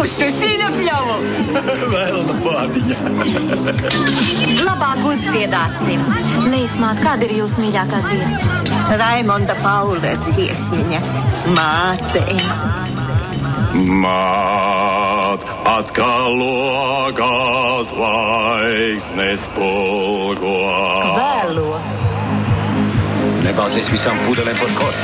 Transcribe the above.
Uztaisīja pļavu. Vēlna bādiņa. Labāk uzdziedāsim. Leismāt, kāda ir jūsu mīļākā dziesma? Raimonda Paula dziesmiņa. Mātei. Māt, atkal logā zvaigznes spulgo. Vēlo. Nebāzies visām pudelēm par kortu.